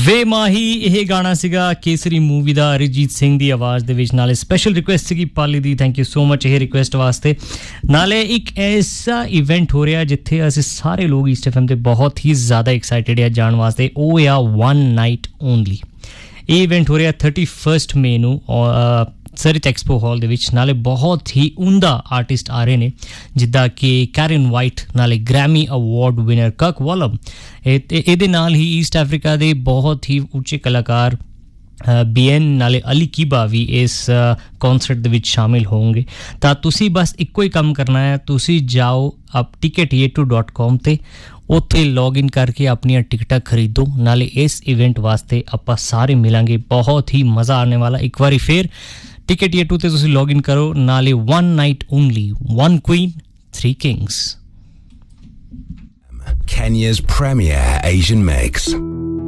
ਵੇ ਮਾਹੀ ਇਹ ਗਾਣਾ ਸੀਗਾ ਕੇਸਰੀ ਮੂਵੀ ਦਾ ਅਰਿਜੀਤ ਸਿੰਘ ਦੀ ਆਵਾਜ਼ ਦੇ ਵਿੱਚ ਨਾਲੇ ਸਪੈਸ਼ਲ ਰਿਕੁਐਸਟ ਸੀਗੀ ਪਾਲੀ ਦੀ ਥੈਂਕ ਯੂ ਸੋ ਮਚ ਇਹ ਰਿਕੁਐਸਟ ਵਾਸਤੇ ਨਾਲੇ ਇੱਕ ਐਸਾ ਇਵੈਂਟ ਹੋ ਰਿਹਾ ਜਿੱਥੇ ਅਸੀਂ ਸਾਰੇ ਲੋਕ ਈਸਟ ਐਫਐਮ ਤੇ ਬਹੁਤ ਹੀ ਜ਼ਿਆਦਾ ਐਕਸਾਈਟਿਡ ਆ ਜਾਣ ਵਾਸਤੇ ਉਹ ਆ ਵਨ ਨਾਈਟ ਓਨਲੀ ਇਹ ਇਵੈਂਟ ਹੋ ਰਿਹਾ 31 ਮਈ ਨੂੰ ਸਰਿਤ ਐਕਸਪੋ ਹਾਲ ਦੇ ਵਿੱਚ ਨਾਲੇ ਬਹੁਤ ਹੀ ਉਮਦਾ ਆਰਟਿਸਟ ਆ ਰਹੇ ਨੇ ਜਿੱਦਾਂ ਕਿ ਕੈਰਨ ਵਾਈਟ ਨਾਲੇ ਗ੍ਰੈਮੀ ਅਵਾਰਡ ਵਿਨਰ ਕਰਕ ਵਾਲਮ ਇਹਦੇ ਨਾਲ ਹੀ ਈਸਟ ਅਫਰੀਕਾ ਦੇ ਬਹੁਤ ਹੀ ਉੱਚੇ ਕਲਾਕਾਰ ਬੀਐਨ ਨਾਲੇ ਅਲੀ ਕੀਬਾ ਵੀ ਇਸ ਕਨਸਰਟ ਦੇ ਵਿੱਚ ਸ਼ਾਮਿਲ ਹੋਣਗੇ ਤਾਂ ਤੁਸੀਂ ਬਸ ਇੱਕੋ ਹੀ ਕੰਮ ਕਰਨਾ ਹੈ ਤੁਸੀਂ ਜਾਓ ਆਪ ticketyetu.com ਤੇ ਉੱਥੇ ਲੌਗਇਨ ਕਰਕੇ ਆਪਣੀਆਂ ਟਿਕਟਾਂ ਖਰੀਦੋ ਨਾਲੇ ਇਸ ਇਵੈਂਟ ਵਾਸਤੇ ਆਪਾਂ ਸਾਰੇ ਮਿਲਾਂਗੇ ਬਹੁਤ ਹੀ ਮਜ਼ਾ ਆਉਣੇ ਵਾਲਾ ਇੱਕ ਵਾਰੀ ਫੇਰ ticketyetu ਤੇ ਤੁਸੀਂ ਲੌਗਇਨ ਕਰੋ ਨਾਲੇ one night only one queen three kings Kenya's premier Asian mix